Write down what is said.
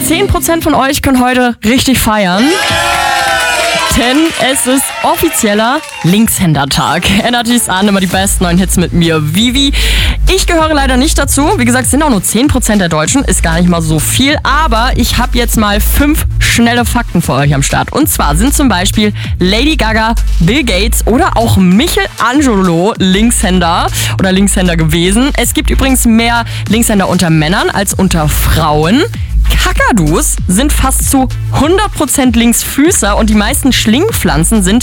10% von euch können heute richtig feiern. Denn es ist offizieller Linkshänder-Tag. NRJs an, immer die besten neuen Hits mit mir, Vivi. Ich gehöre leider nicht dazu. Wie gesagt, es sind auch nur 10% der Deutschen. Ist gar nicht mal so viel. Aber ich habe jetzt mal 5 schnelle Fakten für euch am Start. Und zwar sind zum Beispiel Lady Gaga, Bill Gates oder auch Michelangelo Linkshänder oder Linkshänder gewesen. Es gibt übrigens mehr Linkshänder unter Männern als unter Frauen. Kakadus sind fast zu 100% Linksfüßer und die meisten Schlingpflanzen sind